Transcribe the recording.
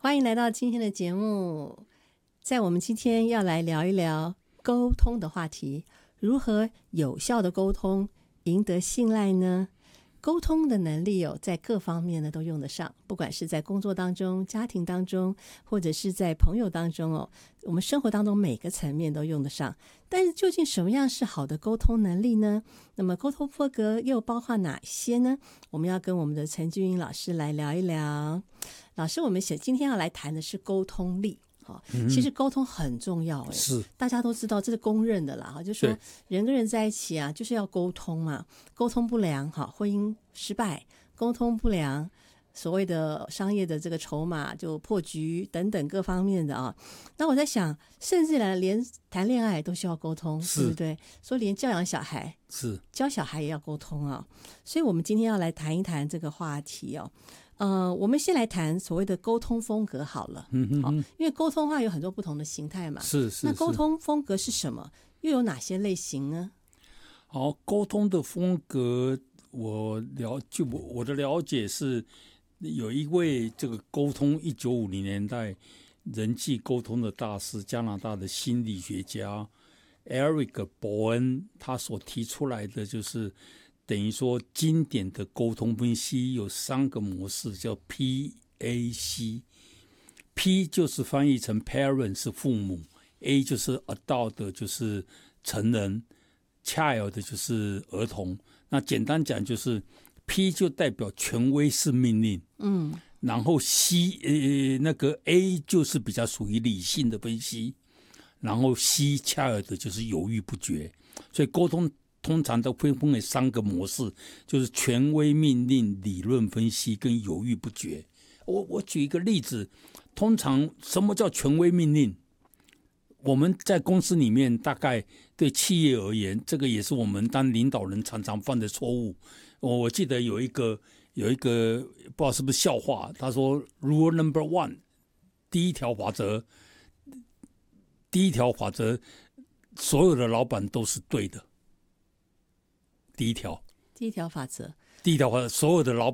欢迎来到今天的节目。在我们今天要来聊一聊沟通的话题，如何有效的沟通，赢得信赖呢？沟通的能力在各方面呢都用得上，不管是在工作当中、家庭当中，或者是在朋友当中我们生活当中每个层面都用得上。但是究竟什么样是好的沟通能力呢？那么沟通风格又包括哪些呢？我们要跟我们的陈俊英老师来聊一聊。老师，我们今天要来谈的是沟通力。其实沟通很重要， 是大家都知道，这是公认的啦。就说人跟人在一起啊，就是要沟通嘛。沟通不良，婚姻失败；沟通不良，所谓的商业的这个筹码就破局等等各方面的啊。那我在想，甚至连谈恋爱都需要沟通，对不对？说连教养小孩，教小孩也要沟通啊。所以我们今天要来谈一谈这个话题我们先来谈所谓的沟通风格好了。因为沟通的话有很多不同的形态嘛。那沟通风格是什么？又有哪些类型呢？ 好，沟通的风格，我的了解是，有一位这个沟通1950年代人际沟通的大师，加拿大的心理学家 Eric 伯恩，他所提出来的就是等于说经典的沟通分析有3个模式，叫 PAC。P 就是翻译成 parent 是父母， A 就是 adult 就是成人， child 就是儿童。那简单讲就是 P 就代表权威式命令，然后 那个 A 就是比较属于理性的分析，然后 child 就是犹豫不决。所以沟通通常都会分为3个模式，就是权威命令、理论分析跟犹豫不决。我举一个例子，通常什么叫权威命令？我们在公司里面，大概对企业而言，这个也是我们当领导人常常犯的错误。我记得有一个不知道是不是笑话，他说 Rule number 1， 第一条法则，所有的老板都是对的。第一条法则，所有的